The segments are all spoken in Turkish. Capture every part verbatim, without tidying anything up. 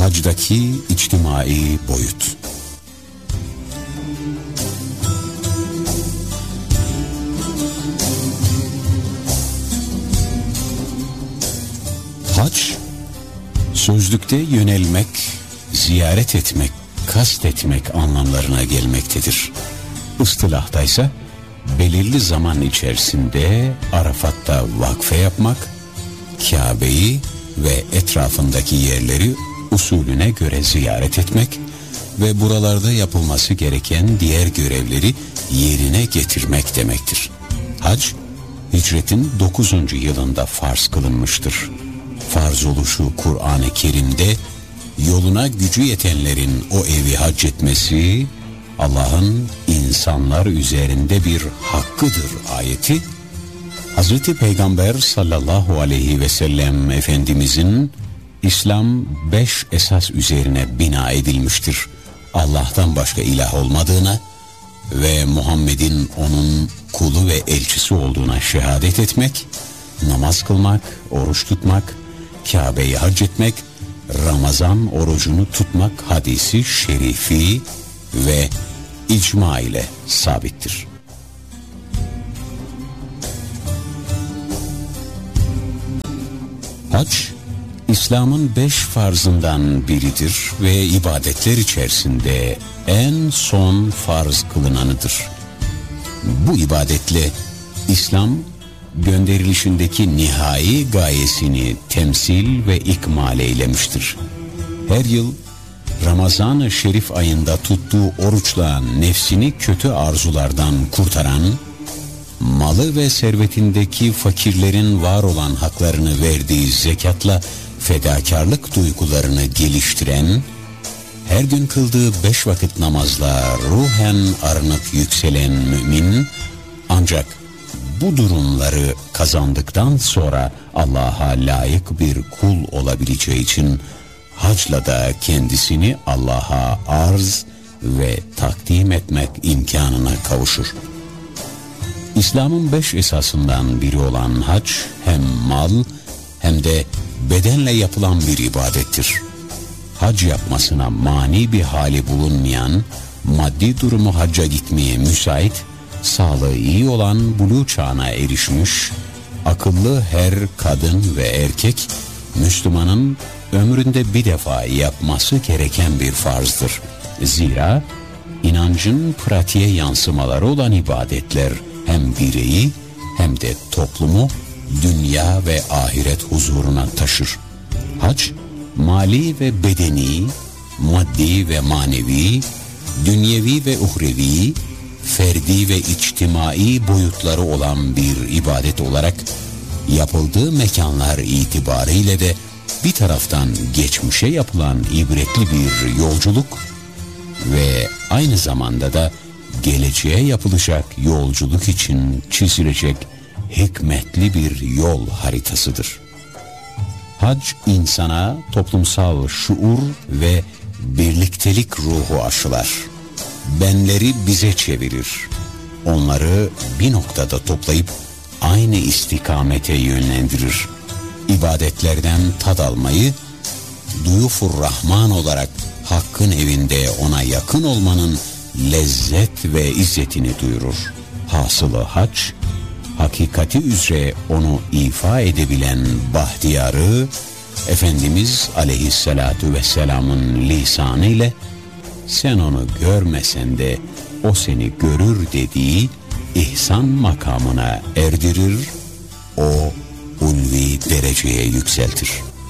Hacdaki içtimai boyut. Hac, sözlükte yönelmek, ziyaret etmek, kastetmek anlamlarına gelmektedir. Istilahtaysa belirli zaman içerisinde Arafat'ta vakfe yapmak, Kabe'yi ve etrafındaki yerleri usulüne göre ziyaret etmek ve buralarda yapılması gereken diğer görevleri yerine getirmek demektir. Hac, hicretin dokuzuncu yılında farz kılınmıştır. Farz oluşu Kur'an-ı Kerim'de yoluna gücü yetenlerin o evi hac etmesi Allah'ın insanlar üzerinde bir hakkıdır ayeti, Hazreti Peygamber sallallahu aleyhi ve sellem Efendimizin İslam beş esas üzerine bina edilmiştir. Allah'tan başka ilah olmadığına ve Muhammed'in onun kulu ve elçisi olduğuna şehadet etmek, namaz kılmak, oruç tutmak, Kabe'yi hac etmek, Ramazan orucunu tutmak hadisi şerifi ve icma ile sabittir. Hac, İslam'ın beş farzından biridir ve ibadetler içerisinde en son farz kılınanıdır. Bu ibadetle İslam, gönderilişindeki nihai gayesini temsil ve ikmal eylemiştir. Her yıl Ramazan-ı Şerif ayında tuttuğu oruçla nefsini kötü arzulardan kurtaran, malı ve servetindeki fakirlerin var olan haklarını verdiği zekatla fedakarlık duygularını geliştiren, her gün kıldığı beş vakit namazla ruhen arınıp yükselen mümin, ancak bu durumları kazandıktan sonra Allah'a layık bir kul olabileceği için hacla da kendisini Allah'a arz ve takdim etmek imkanına kavuşur. İslam'ın beş esasından biri olan hac hem mal hem de bedenle yapılan bir ibadettir. Hac yapmasına mani bir hali bulunmayan, maddi durumu hacca gitmeye müsait, sağlığı iyi olan buluğ çağına erişmiş, akıllı her kadın ve erkek, Müslümanın ömründe bir defa yapması gereken bir farzdır. Zira inancın pratiğe yansımaları olan ibadetler hem bireyi hem de toplumu dünya ve ahiret huzuruna taşır. Hac, mali ve bedeni, maddi ve manevi, dünyevi ve uhrevi, ferdi ve içtimai boyutları olan bir ibadet olarak yapıldığı mekanlar itibariyle de bir taraftan geçmişe yapılan ibretli bir yolculuk ve aynı zamanda da geleceğe yapılacak yolculuk için çizilecek hikmetli bir yol haritasıdır. Hac insana toplumsal şuur ve birliktelik ruhu aşılar. Benleri bize çevirir. Onları bir noktada toplayıp aynı istikamete yönlendirir. İbadetlerden tad almayı, Duyufur Rahman olarak Hakk'ın evinde ona yakın olmanın lezzet ve izzetini duyurur. Hasılı hac, hakikati üzere onu ifa edebilen bahtiyarı, Efendimiz Aleyhisselatü Vesselam'ın lisanı ile sen onu görmesen de o seni görür dediği ihsan makamına erdirir, o ulvi dereceye yükseltir.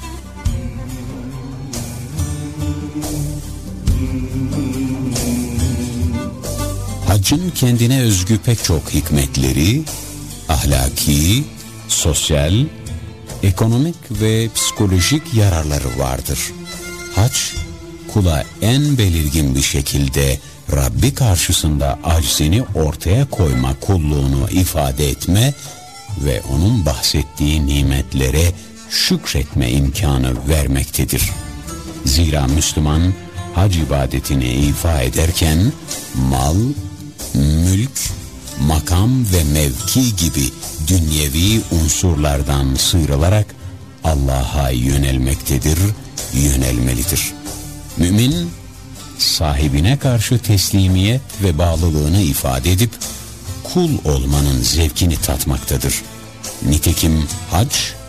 Haccın kendine özgü pek çok hikmetleri, ahlaki, sosyal, ekonomik ve psikolojik yararları vardır. Hac, kula en belirgin bir şekilde Rabbi karşısında aczini ortaya koyma kulluğunu ifade etme ve onun bahsettiği nimetlere şükretme imkanı vermektedir. Zira Müslüman hac ibadetini ifa ederken mal, mülk, makam ve mevki gibi dünyevi unsurlardan sıyrılarak Allah'a yönelmektedir, yönelmelidir. Mümin, sahibine karşı teslimiyet ve bağlılığını ifade edip kul olmanın zevkini tatmaktadır. Nitekim hac,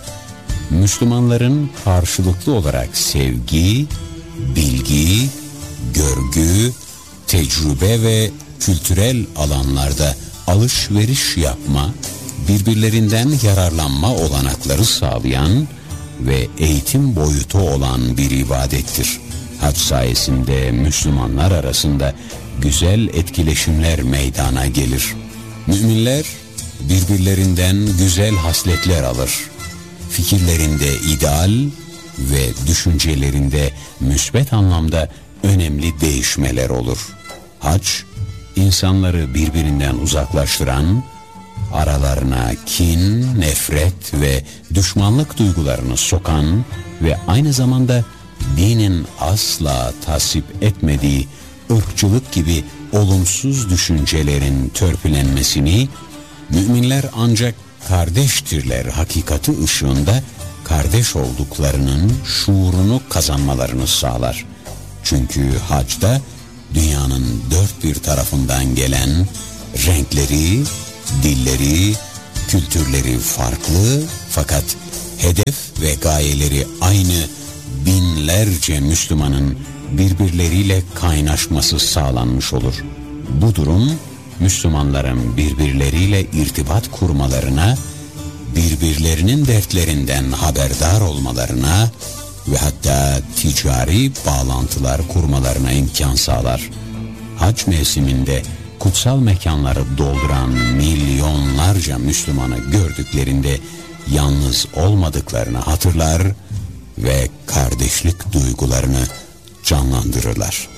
Müslümanların karşılıklı olarak sevgi, bilgi, görgü, tecrübe ve kültürel alanlarda alışveriş yapma, birbirlerinden yararlanma olanakları sağlayan ve eğitim boyutu olan bir ibadettir. Hac sayesinde Müslümanlar arasında güzel etkileşimler meydana gelir. Müminler birbirlerinden güzel hasletler alır. Fikirlerinde ideal ve düşüncelerinde müsbet anlamda önemli değişmeler olur. Hac, insanları birbirinden uzaklaştıran, aralarına kin, nefret ve düşmanlık duygularını sokan ve aynı zamanda dinin asla tasvip etmediği ırkçılık gibi olumsuz düşüncelerin törpülenmesini, müminler ancak kardeştirler hakikati ışığında kardeş olduklarının şuurunu kazanmalarını sağlar. Çünkü hacda dünyanın dört bir tarafından gelen renkleri, dilleri, kültürleri farklı fakat hedef ve gayeleri aynı binlerce Müslümanın birbirleriyle kaynaşması sağlanmış olur. Bu durum Müslümanların birbirleriyle irtibat kurmalarına, birbirlerinin dertlerinden haberdar olmalarına ve hatta ticari bağlantılar kurmalarına imkan sağlar. Hac mevsiminde kutsal mekanları dolduran milyonlarca Müslümanı gördüklerinde yalnız olmadıklarını hatırlar ve kardeşlik duygularını canlandırırlar.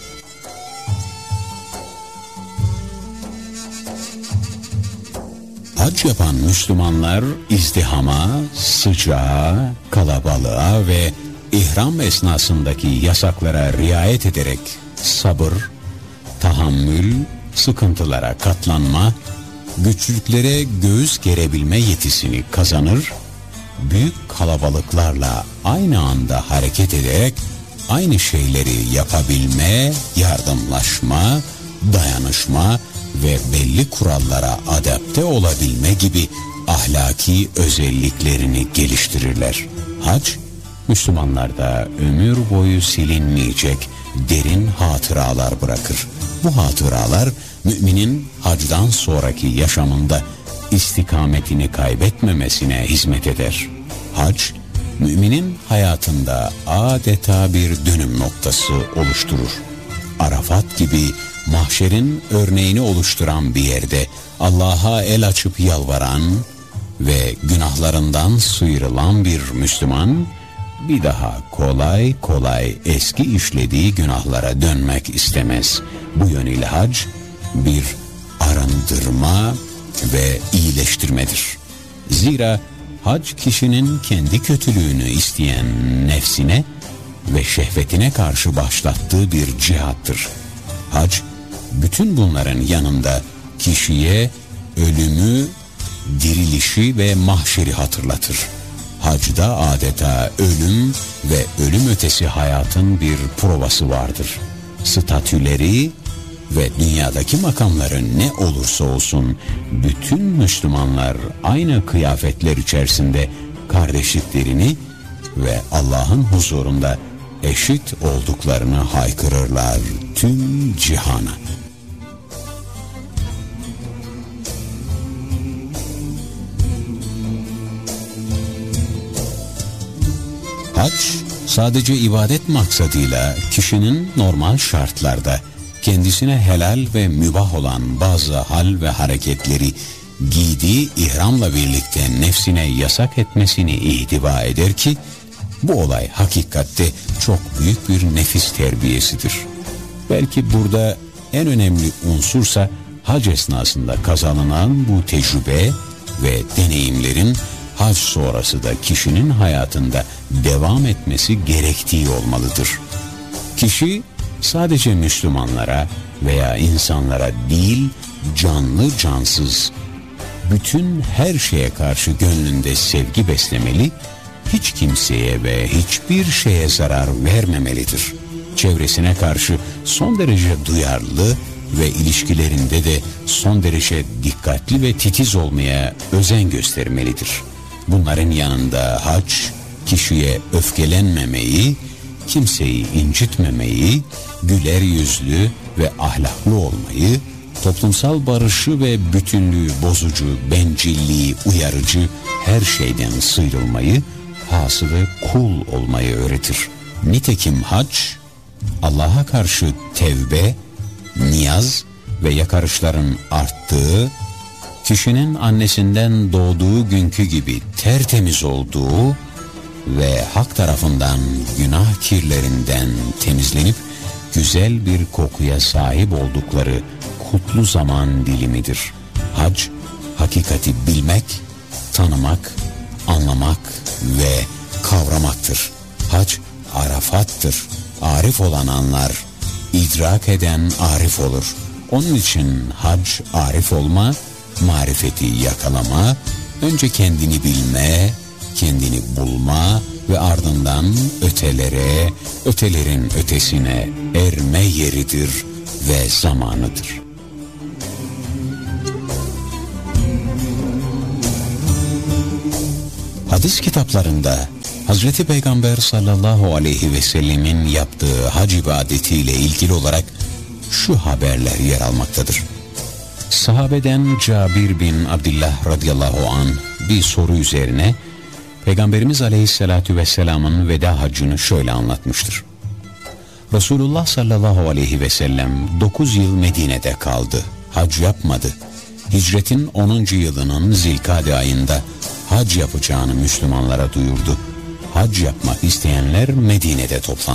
Hac yapan Müslümanlar izdihama, sıcağa, kalabalığa ve ihram esnasındaki yasaklara riayet ederek sabır, tahammül, sıkıntılara katlanma, güçlüklere göğüs gerebilme yetisini kazanır, büyük kalabalıklarla aynı anda hareket ederek aynı şeyleri yapabilme, yardımlaşma, dayanışma ve belli kurallara adapte olabilme gibi ahlaki özelliklerini geliştirirler. Hac, Müslümanlarda ömür boyu silinmeyecek derin hatıralar bırakır. Bu hatıralar müminin hacdan sonraki yaşamında istikametini kaybetmemesine hizmet eder. Hac, müminin hayatında adeta bir dönüm noktası oluşturur. Arafat gibi mahşerin örneğini oluşturan bir yerde Allah'a el açıp yalvaran ve günahlarından sıyrılan bir Müslüman, bir daha kolay kolay eski işlediği günahlara dönmek istemez. Bu yönüyle hac bir arındırma ve iyileştirmedir. Zira hac kişinin kendi kötülüğünü isteyen nefsine ve şehvetine karşı başlattığı bir cihattır. Hac, bütün bunların yanında kişiye ölümü, dirilişi ve mahşeri hatırlatır. Hacda adeta ölüm ve ölüm ötesi hayatın bir provası vardır. Statüleri ve dünyadaki makamları ne olursa olsun bütün Müslümanlar aynı kıyafetler içerisinde kardeşliklerini ve Allah'ın huzurunda eşit olduklarını haykırırlar tüm cihana. Hac, sadece ibadet maksadıyla kişinin normal şartlarda kendisine helal ve mübah olan bazı hal ve hareketleri giydiği ihramla birlikte nefsine yasak etmesini ihtiva eder ki, bu olay hakikatte çok büyük bir nefis terbiyesidir. Belki burada en önemli unsursa hac esnasında kazanılan bu tecrübe ve deneyimlerin hac sonrası da kişinin hayatında devam etmesi gerektiği olmalıdır. Kişi sadece Müslümanlara veya insanlara değil, canlı cansız, bütün her şeye karşı gönlünde sevgi beslemeli, hiç kimseye ve hiçbir şeye zarar vermemelidir. çevresine karşı son derece duyarlı ve ilişkilerinde de son derece dikkatli ve titiz olmaya özen göstermelidir. Bunların yanında hac, kişiye öfkelenmemeyi, kimseyi incitmemeyi, güler yüzlü ve ahlaklı olmayı, toplumsal barışı ve bütünlüğü bozucu, bencilliği uyarıcı her şeyden sıyrılmayı, hasılı kul olmayı öğretir. Nitekim hac, Allah'a karşı tevbe, niyaz ve yakarışların arttığı, kişinin annesinden doğduğu günkü gibi tertemiz olduğu ve hak tarafından günah kirlerinden temizlenip güzel bir kokuya sahip oldukları kutlu zaman dilimidir. Hac, hakikati bilmek, tanımak, anlamak ve kavramaktır. Hac, arafattır. Arif olan anlar, idrak eden arif olur. Onun için hac, arif olma, marifeti yakalama, önce kendini bilme, kendini bulma ve ardından ötelere, ötelerin ötesine erme yeridir ve zamanıdır. Hadis kitaplarında Hazreti Peygamber sallallahu aleyhi ve sellemin yaptığı hac ibadetiyle ilgili olarak şu haberler yer almaktadır. Sahabeden Cabir bin Abdullah radıyallahu anh bir soru üzerine Peygamberimiz aleyhissalatu vesselamın veda hacını şöyle anlatmıştır. Resulullah sallallahu aleyhi ve sellem dokuz yıl Medine'de kaldı, hac yapmadı. Hicretin onuncu yılının Zilkade ayında hac yapacağını Müslümanlara duyurdu. Hac yapmak isteyenler Medine'de toplandı.